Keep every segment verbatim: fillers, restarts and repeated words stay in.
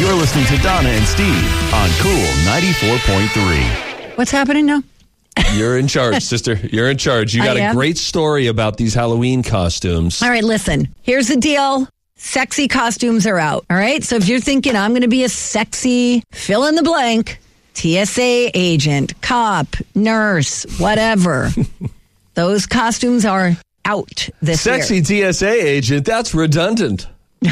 You're listening to Donna and Steve on Cool ninety-four point three. What's happening now? You're in charge, sister. You're in charge. You got a great story about these Halloween costumes. All right, listen. Here's the deal. Sexy costumes are out. All right. So if you're thinking I'm going to be a sexy fill in the blank, T S A agent, cop, nurse, whatever, those costumes are out this Sexy year. T S A agent. That's redundant.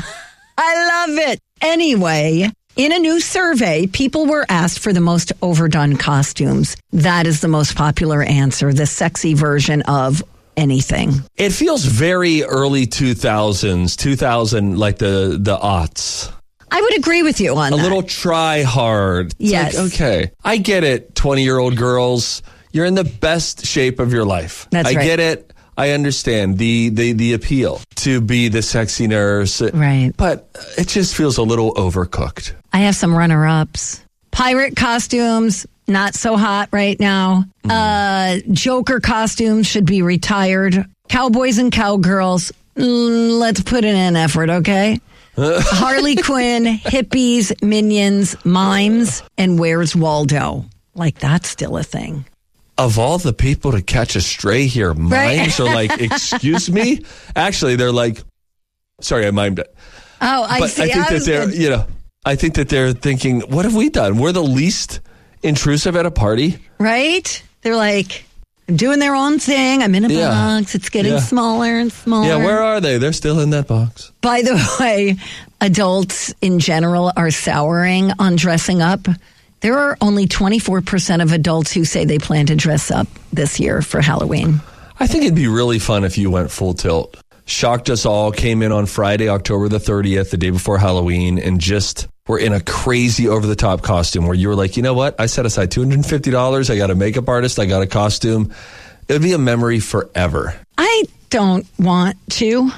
I love it. Anyway, in a new survey, people were asked for the most overdone costumes. That is the most popular answer, the sexy version of anything. It feels very early two thousands, two thousand, like the, the aughts. I would agree with you on a that. A little try hard. It's yes. Like, okay. I get it, twenty-year-old girls. You're in the best shape of your life. That's I right. I get it. I understand the, the, the appeal to be the sexy nurse. Right. But it just feels a little overcooked. I have some runner-ups. Pirate costumes, not so hot right now. Mm. Uh, Joker costumes should be retired. Cowboys and cowgirls, mm, let's put in an effort, okay? Harley Quinn, hippies, minions, mimes, and Where's Waldo? Like, that's still a thing. Of all the people to catch a stray here, mimes right? are like, excuse me? Actually, they're like, sorry, I mimed it. Oh, I but see. I think I that they're, good. you know, I think that they're thinking, what have we done? We're the least intrusive at a party. Right? They're like, doing their own thing. I'm in a yeah. box. It's getting yeah. smaller and smaller. Yeah, where are they? They're still in that box. By the way, adults in general are souring on dressing up. There are only twenty-four percent of adults who say they plan to dress up this year for Halloween. I think it'd be really fun if you went full tilt. Shocked us all, came in on Friday, October the thirtieth, the day before Halloween, and just were in a crazy over-the-top costume where you were like, you know what? I set aside two hundred fifty dollars. I got a makeup artist. I got a costume. It would be a memory forever. I don't want to.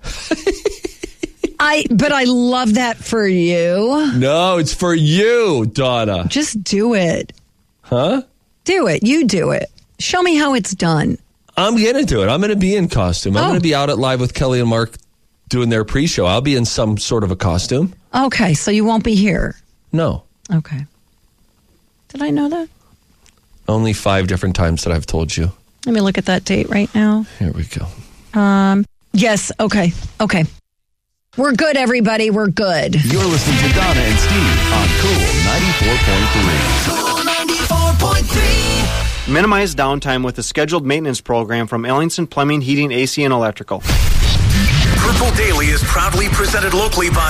I, but I love that for you. No, it's for you, Donna. Just do it. Huh? Do it. You do it. Show me how it's done. I'm going to do it. I'm going to be in costume. I'm oh. going to be out at Live with Kelly and Mark doing their pre-show. I'll be in some sort of a costume. Okay, so you won't be here. No. Okay. Did I know that? Only five different times that I've told you. Let me look at that date right now. Here we go. Um. Yes, okay. Okay. We're good, everybody. We're good. You're listening to Donna and Steve on Cool ninety-four point three. Cool ninety-four point three. Minimize downtime with a scheduled maintenance program from Ellingson Plumbing, Heating, A C, and Electrical. Purple Daily is proudly presented locally by